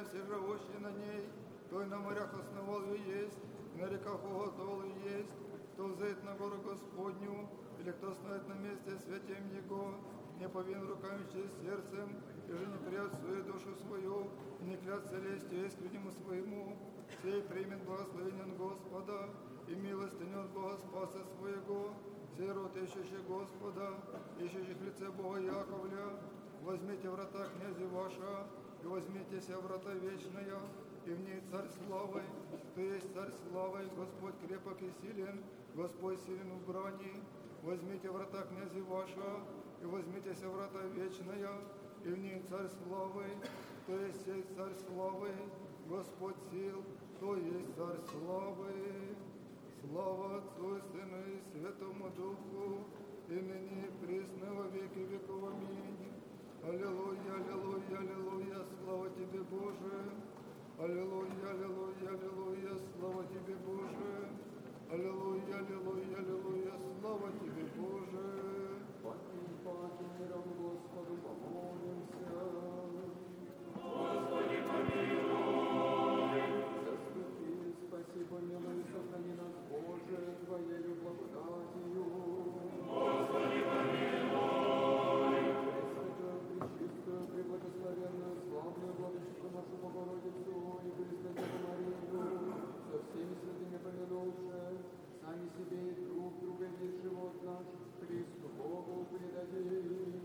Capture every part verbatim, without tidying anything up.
все живущие на ней, кто и на морях основал ее есть, и на реках уготовал ее есть, кто взойдет на гору Господню, или кто стоит на месте святем Его, не повинен руками через сердцем, и же не придет свою душу свою, и не клятся лестью искреннему своему, сей примет благословение Господа, и милостыню от Бога Спаса своего, сей род ищущих Господа, ищущих лице Бога Яковля, возьмите врата князя ваша, и возьмите се врата вечная, и в ней царь славы, кто есть царь славы, Господь крепок и силен, Господь силен в брани, возьмите врата князя ваша, и возьмите се врата вечная, и в ней царь славы, кто есть сей царь славы, Господь сил, кто есть царь славы. Слава Отцу и Сыну и Святому Духу, и ныне и присно во веки веков. Аминь. Аллилуйя, аллилуйя, аллилуйя, слава Тебе, Боже. Аллилуйя, аллилуйя, аллилуйя, слава Тебе, Боже. Аллилуйя, аллилуйя, аллилуйя, слава Тебе, Боже. Паки, паки, миром Господу помолимся. Господи, помилуй. Заступи, спаси, помилуй, сохрани нас, Боже, Твоею благодатью. Господи, помилуй. Пресвятую, пречистую, преблагословенную, славную Владычицу нашу Богородицу и Пресвятую Марию, со всеми святыми помянувши, сами себе и друг друга весь живот наш Христу Богу предадим.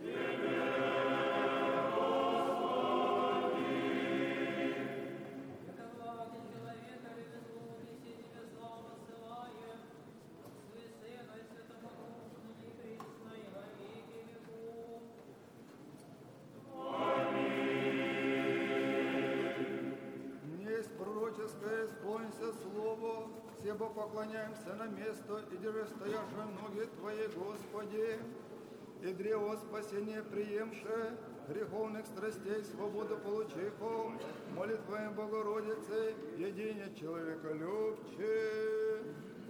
Пророческое исполнится слово, себо поклоняемся на место, и держи стоящие ноги Твои, Господи, и древо спасения приемше, греховных страстей свободу получихом, молитвами Богородицы, едине человеколюбче.